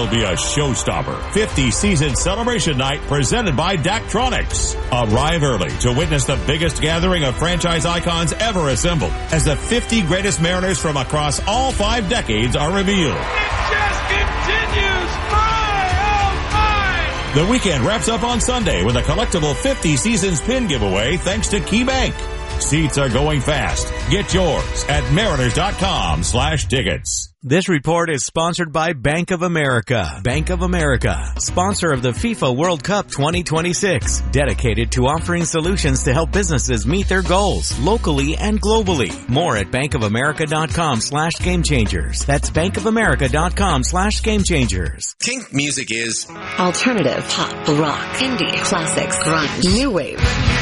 be a showstopper. 50-season celebration night presented by Daktronics. Arrive early to witness the biggest gathering of franchise icons ever assembled as the 50 greatest Mariners from across all 5 decades are revealed. It just continues. The weekend wraps up on Sunday with a collectible 50 Seasons pin giveaway thanks to KeyBank. Seats are going fast. Get yours at mariners.com/tickets. This report is sponsored by Bank of America. Bank of America, sponsor of the FIFA World Cup 2026, dedicated to offering solutions to help businesses meet their goals locally and globally. More at bankofamerica.com/gamechangers. That's bankofamerica.com/gamechangers. Kink music is alternative, pop, rock, indie, classics, grunge, new wave.